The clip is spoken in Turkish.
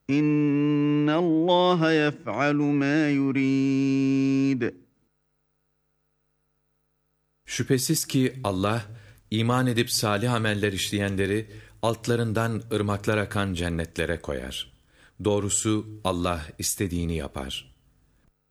İnnallâhe yef'alu mâ yurid. Şüphesiz ki Allah, iman edip salih ameller işleyenleri altlarından ırmaklar akan cennetlere koyar. Doğrusu Allah istediğini yapar.